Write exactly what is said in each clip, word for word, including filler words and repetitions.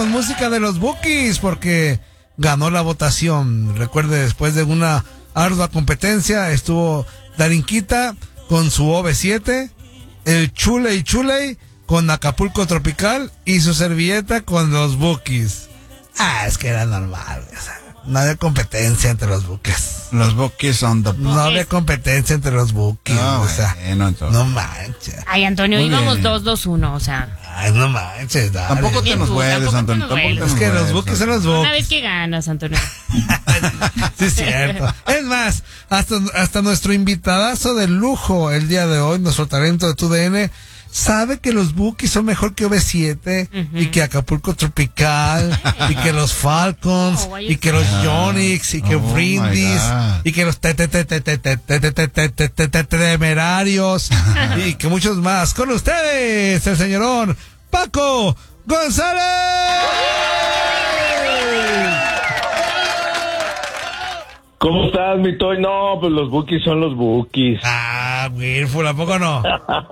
con música de los Bukis porque ganó la votación. Recuerde, después de una ardua competencia estuvo Darinquita con su O V siete, el Chuley Chuley con Acapulco Tropical y su servilleta con los Bukis. Ah, es que era normal, o sea, no había competencia entre los Bukis. Los Bukis son the No había competencia entre los Bukis, no, o sea, bueno, no manches. Ay, Antonio, Muy íbamos bien. dos dos uno, o sea. Ay, no manches, dale. Tampoco te Bien nos tú, hueles, tampoco te Antonio. nos Tampoco te hueles. Es nos que los hueles, Bukis son los Una Bukis. vez que ganas, Antonio. Sí, es cierto. Es más, hasta, hasta nuestro invitadazo de lujo el día de hoy, nuestro talento de tu D N, sabe que los Bukis son mejor que O V siete Ujú. y que Acapulco Tropical y que los Falcons Oh, why y que los Ah. Yonix y que Oh, my Brindis God. y que los te- te- te- te- te- te- te- te- te- te- te- te- te- temerarios y que muchos más. Con ustedes, el señorón Paco González. ¿Cómo estás, mi Toy? No, pues los Bukis son los Bukis. Ah, Wilful, ¿a poco no?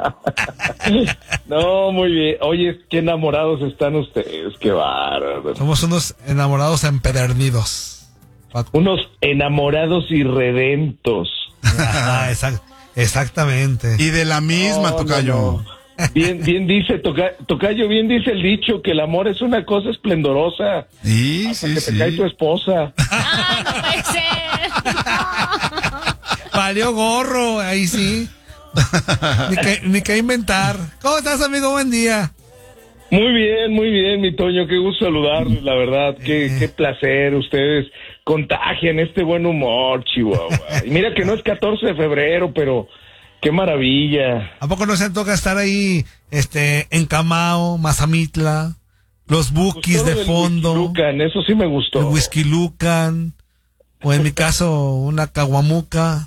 No, muy bien. Oye, qué enamorados están ustedes, qué bárbaro. Somos unos enamorados empedernidos. Paco. Unos enamorados irredentos. Ajá, exact- exactamente. Y de la misma, No, tocayo. no, no. Bien, bien dice, toca, Tocayo, bien dice el dicho que el amor es una cosa esplendorosa. Sí, Hasta sí, que te cae sí. tu esposa. ¡Ay, no puede ser! Valió gorro, ahí sí. Ni que, ni que inventar. ¿Cómo estás, amigo? Buen día. Muy bien, muy bien, mi Toño, qué gusto saludarles, la verdad, qué, Eh. qué placer, ustedes contagian este buen humor, Chihuahua. Y mira que no es catorce de febrero, pero qué maravilla. ¿A poco no se toca estar ahí, este, en Camao, Mazamitla, los Bukis Gustó de del fondo, Whisky Lucan, eso sí me gustó. el Whisky Lucan, o en mi caso, una caguamuca?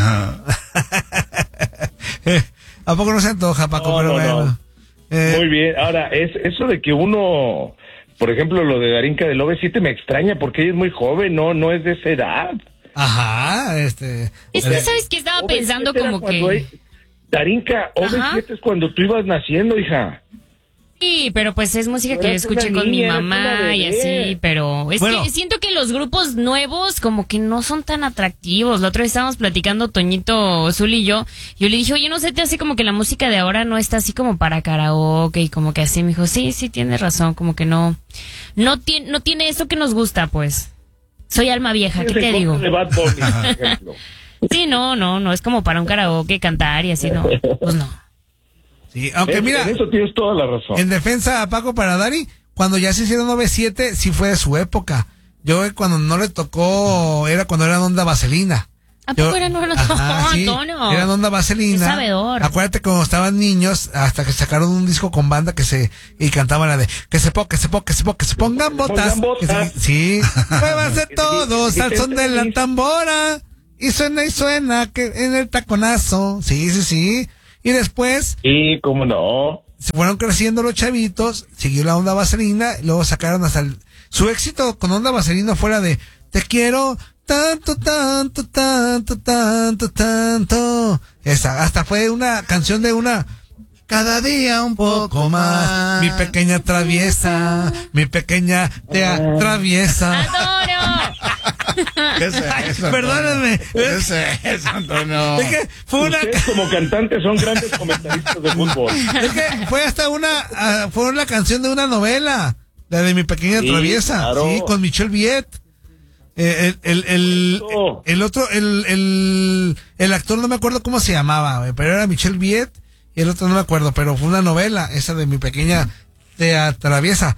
¿A poco no se antoja, Paco? No, Pero no, bueno. no. Eh, Muy bien, ahora, es eso de que uno, por ejemplo, lo de Darinka del O V siete me extraña porque ella es muy joven, no, no es de esa edad. Ajá, este. Es que, ¿sabes qué? Estaba O V siete pensando era como cuando que... hay- Darinka, O V siete es cuando tú ibas naciendo, hija. Sí, pero pues es música que yo Eras escuché una con mi niña, eras mamá una y bebé. así, pero es Bueno. que siento que los grupos nuevos como que no son tan atractivos. La otra vez estábamos platicando Toñito, Zul y yo, yo le dije, oye, ¿no se te hace como que la música de ahora no está así como para karaoke y como que así? Me dijo, sí, sí, tienes razón, como que no, no tiene, no tiene eso que nos gusta, pues. Soy alma vieja, ¿qué Es el te corte digo? de Bad Bunny, por ejemplo. Sí, no, no, no, es como para un karaoke, cantar y así, no, pues no. Sí, aunque En- mira, en eso tienes toda la razón. en defensa a Paco para Dari, cuando ya se hicieron O V siete, sí fue de su época. Yo eh, cuando no le tocó, era cuando eran onda vaselina. ¿A Yo- poco eran onda- Ajá, no, sí, Antonio? eran onda vaselina. Qué sabedor. Acuérdate cuando estaban niños, hasta que sacaron un disco con banda que se, y cantaban la de, que se po, que se po, que se po, que se pongan botas. pongan Que se- botas. sí, muévanse todos al son de la tambora. Y suena y suena que en el taconazo. Sí, sí, sí. Y después, Sí, cómo no. se fueron creciendo los chavitos, siguió la onda vaselina, y luego sacaron hasta el, su éxito con onda vaselina fue la de te quiero tanto, tanto, tanto, tanto, tanto. Esa, hasta fue una canción de una cada día un poco más, mi pequeña traviesa, mi pequeña te atraviesa. ¡Antonio! ¿Qué es eso, Perdóname. Antonio? ¿Qué es eso, Antonio? Es que fue una Ustedes como cantantes son grandes comentaristas de fútbol. Es que fue hasta una, ah, fue la canción de una novela, la de mi pequeña Sí, traviesa, claro. sí, con Michelle Viet. Eh, el, el, el, Correcto. el otro, el, el, el actor no me acuerdo cómo se llamaba, güey, pero era Michelle Viet y el otro no me acuerdo, pero fue una novela, esa de mi pequeña te atraviesa.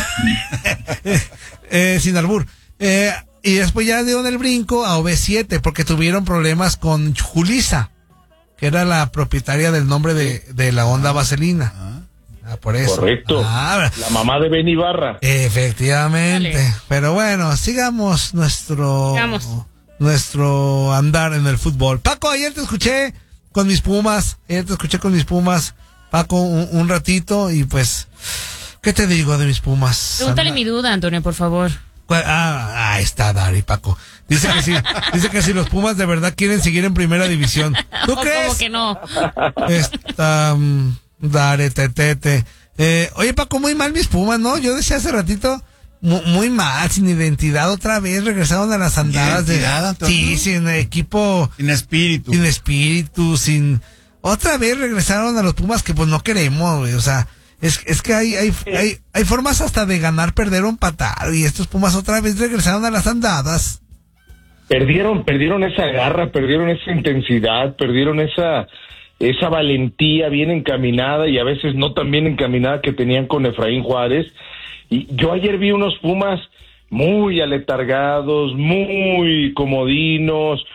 eh, sin albur. Eh, y después ya dieron el brinco a O V siete porque tuvieron problemas con Julissa, que era la propietaria del nombre de, de la onda vaselina. Ah, por eso. Correcto. Ah, La mamá de Ben Ibarra. efectivamente. Dale. Pero bueno, sigamos nuestro Sigamos. nuestro andar en el fútbol. Paco, ayer te escuché con mis Pumas, ayer te escuché con mis Pumas, Paco, un, un ratito y pues, ¿qué te digo de mis Pumas? Pregúntale Anda- mi duda, Antonio, por favor. ¿Cuál? Ah, ahí está Dari, Paco. Dice que sí, dice que si los Pumas de verdad quieren seguir en primera división. ¿Tú O crees? como que no. Esta, um, Dare, tetete. Eh, oye, Paco, muy mal mis Pumas, ¿no? Yo decía hace ratito, mu- muy mal, sin identidad, otra vez regresaron a las andadas de... ¿Identidad, Antonio? Sí, sin equipo, Sin espíritu. sin espíritu, sin... Otra vez regresaron a los Pumas que pues no queremos, güey, o sea, es, es que hay, hay, hay, hay formas hasta de ganar, perder o empatar, y estos Pumas otra vez regresaron a las andadas. Perdieron, perdieron esa garra, perdieron esa intensidad, perdieron esa esa valentía bien encaminada y a veces no tan bien encaminada que tenían con Efraín Juárez. Y yo ayer vi unos Pumas muy aletargados, muy comodinos,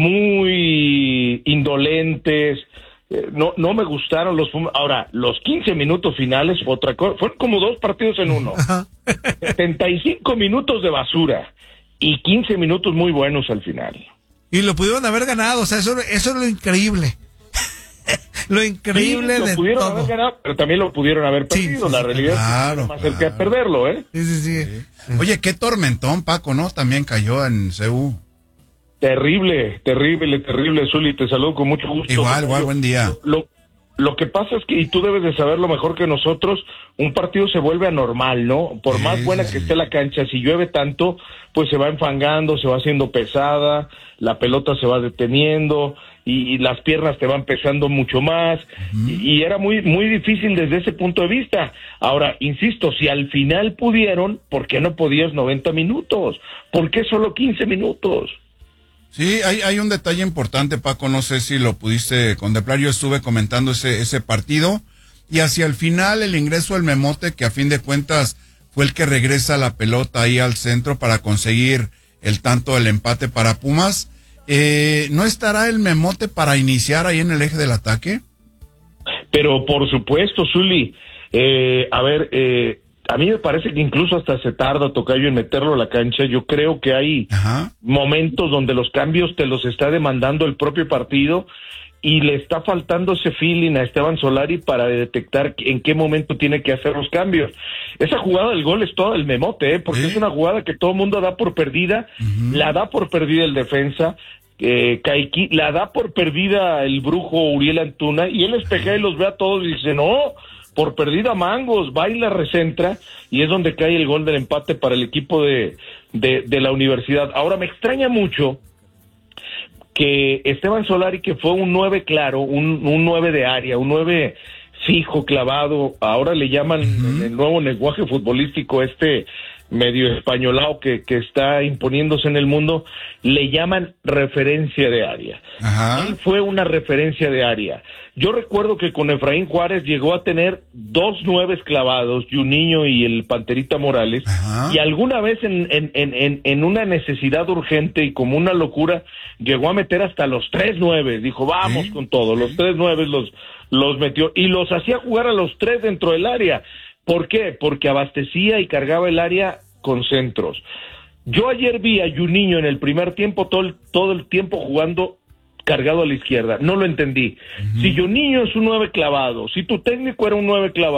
muy indolentes. Eh, no no me gustaron los Pumas. Ahora, los quince minutos finales fue otra cosa, fueron como dos partidos en uno. setenta y cinco minutos de basura y quince minutos muy buenos al final. Y lo pudieron haber ganado, o sea, eso, eso es lo increíble. Lo increíble Sí, lo de pudieron todo. haber ganado, pero también lo pudieron haber Sí, perdido. sí, La sí, realidad claro, es que más cerca de claro. perderlo, ¿eh? Sí, sí, sí. Oye, qué tormentón, Paco, ¿no? También cayó en C U. Terrible, terrible, terrible, Zuli. Te saludo con mucho gusto. Igual, igual, buen día. Lo, lo que pasa es que, y tú debes de saberlo mejor que nosotros, un partido se vuelve anormal, ¿no? Por Sí, más buena sí, que sí. esté la cancha, si llueve tanto, pues se va enfangando, se va haciendo pesada, la pelota se va deteniendo y, y las piernas te van pesando mucho más. Uh-huh. y, y era muy, muy difícil desde ese punto de vista. Ahora, insisto, si al final pudieron, ¿por qué no podías noventa minutos? ¿Por qué solo quince minutos? Sí, hay, hay un detalle importante, Paco, no sé si lo pudiste contemplar, yo estuve comentando ese, ese partido, y hacia el final el ingreso del Memote, que a fin de cuentas fue el que regresa la pelota ahí al centro para conseguir el tanto del empate para Pumas, eh, ¿no estará el Memote para iniciar ahí en el eje del ataque? Pero por supuesto, Zuli, eh, a ver, eh, a mí me parece que incluso hasta se tarda, Tocayo, en meterlo a la cancha. Yo creo que hay Ajá. momentos donde los cambios te los está demandando el propio partido y le está faltando ese feeling a Esteban Solari para detectar en qué momento tiene que hacer los cambios. Esa jugada del gol es toda el Memote, ¿eh? Porque ¿Sí? es una jugada que todo el mundo da por perdida, uh-huh. la da por perdida el defensa, eh, Caiqui, la da por perdida el brujo Uriel Antuna, y él espejea y los ve a todos y dice, no, por perdida Mangos, va y la recentra, y es donde cae el gol del empate para el equipo de, de, de la Universidad. Ahora, me extraña mucho que Esteban Solari, que fue un nueve claro, un, un nueve de área, un nueve fijo, clavado, ahora le llaman uh-huh. en el nuevo lenguaje futbolístico este medio españolao que, que está imponiéndose en el mundo, le llaman referencia de área. Ajá. Él fue una referencia de área. Yo recuerdo que con Efraín Juárez llegó a tener dos nueves clavados, Juninho y el Panterita Morales, Ajá. y alguna vez en, en, en, en una necesidad urgente y como una locura, llegó a meter hasta los tres nueve, dijo, vamos ¿Sí? con todo, los tres nueve los, los metió, y los hacía jugar a los tres dentro del área. ¿Por qué? Porque abastecía y cargaba el área con centros. Yo ayer vi a Juninho en el primer tiempo todo el, todo el tiempo jugando cargado a la izquierda. No lo entendí. Uh-huh. Si Juninho es un nueve clavado, si tu técnico era un nueve clavado,